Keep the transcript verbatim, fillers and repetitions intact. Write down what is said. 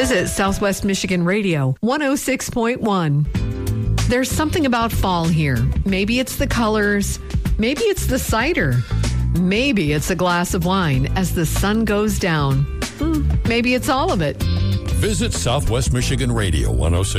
Visit Southwest Michigan Radio one oh six point one. There's something about fall here. Maybe it's the colors. Maybe it's the cider. Maybe it's a glass of wine as the sun goes down. Hmm, maybe it's all of it. Visit Southwest Michigan Radio one oh six.